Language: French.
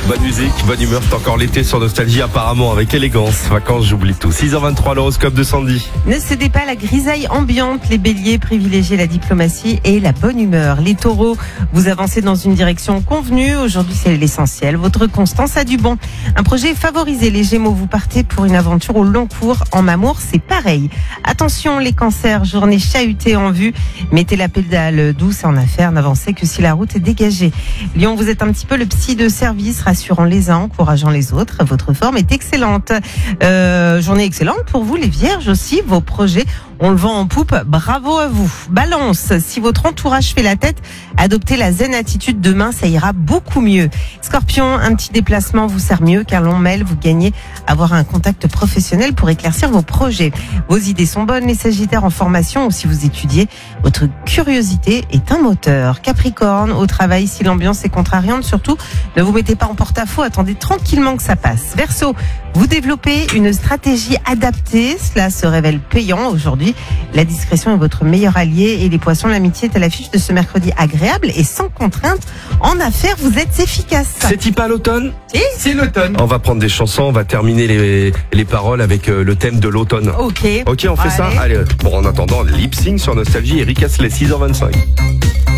Bonne musique, bonne humeur, c'est encore l'été sur Nostalgie apparemment avec élégance. Vacances, j'oublie tout. 6h23, l'horoscope de Sandy. Ne cédez pas à la grisaille ambiante. Les béliers, privilégiez la diplomatie et la bonne humeur. Les taureaux, vous avancez dans une direction convenue. Aujourd'hui, c'est l'essentiel. Votre constance a du bon. Un projet favorisé. Les gémeaux, vous partez pour une aventure au long cours. En amour, c'est pareil. Attention, les cancers, journée chahutée en vue. Mettez la pédale douce en affaires. N'avancez que si la route est dégagée. Lion, vous êtes un petit peu le psy de service, rassurant les uns, encourageant les autres. Votre forme est excellente. Journée excellente pour vous, les vierges aussi. Vos projets, on le vend en poupe. Bravo à vous. Balance, si votre entourage fait la tête, adoptez la zen attitude. Demain, ça ira beaucoup mieux. Scorpion, un petit déplacement vous sert mieux car l'on mêle, vous gagnez à avoir un contact professionnel pour éclaircir vos projets. Vos idées sont bonnes, les sagittaires en formation ou si vous étudiez, votre curiosité est un moteur. Capricorne, au travail, si l'ambiance est contrariante, surtout, ne vous mettez pas en porte-à-faux, attendez tranquillement que ça passe. Verseau, vous développez une stratégie adaptée, cela se révèle payant aujourd'hui. La discrétion est votre meilleur allié et les poissons, l'amitié est à l'affiche de ce mercredi agréable et sans contrainte. En affaires, vous êtes efficace. C'est-il pas l'automne? Si. C'est l'automne. On va prendre des chansons, on va terminer les paroles avec le thème de l'automne. Ok, Ok, on fait ça? Allez, bon, en attendant, lip sync sur Nostalgie, Eric Astley, 6h25.